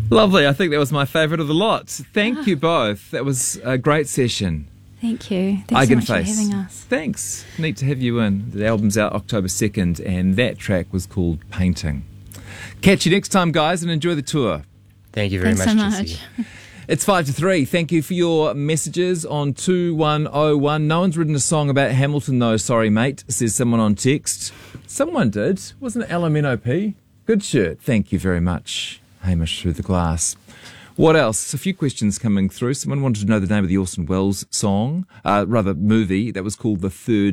Lovely. I think that was my favourite of the lot. Thank you both. That was a great session. Thank you. Thanks so much for having us. Thanks. Neat to have you in. The album's out October 2nd, and that track was called Painting. Catch you next time, guys, and enjoy the tour. Thank you very Thanks much, so Jesse. much. It's 5 to 3. Thank you for your messages on 2101. No one's written a song about Hamilton, though. Sorry, mate, says someone on text. Someone did. Wasn't it LMNOP? Good shirt. Thank you very much, Hamish through the glass. What else? A few questions coming through. Someone wanted to know the name of the Orson Welles song, movie, that was called The Third